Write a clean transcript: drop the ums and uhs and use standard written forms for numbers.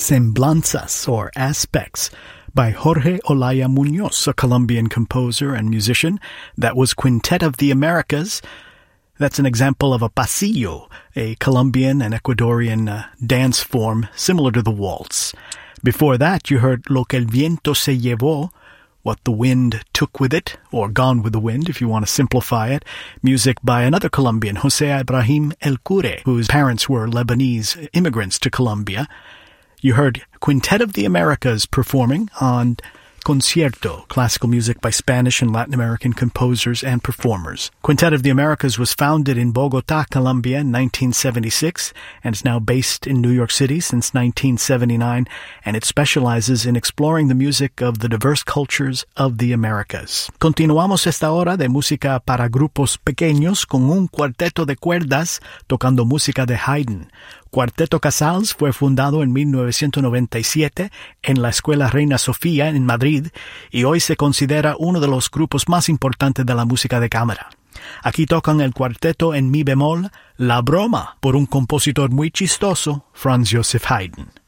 Semblanzas, or Aspects, by Jorge Olaya Munoz, a Colombian composer and musician. That was Quintet of the Americas. That's an example of a pasillo, a Colombian and Ecuadorian dance form similar to the waltz. Before that, you heard Lo que el viento se llevó, what the wind took with it, or Gone with the Wind, if you want to simplify it. Music by another Colombian, José Ibrahim El Cure, whose parents were Lebanese immigrants to Colombia. You heard Quintet of the Americas performing on Concierto, classical music by Spanish and Latin American composers and performers. Quintet of the Americas was founded in Bogotá, Colombia in 1976 and is now based in New York City since 1979, and it specializes in exploring the music of the diverse cultures of the Americas. Continuamos esta hora de música para grupos pequeños con un cuarteto de cuerdas tocando música de Haydn. Cuarteto Casals fue fundado en 1997 en la Escuela Reina Sofía en Madrid y hoy se considera uno de los grupos más importantes de la música de cámara. Aquí tocan el cuarteto en mi bemol, La Broma, por un compositor muy chistoso, Franz Joseph Haydn.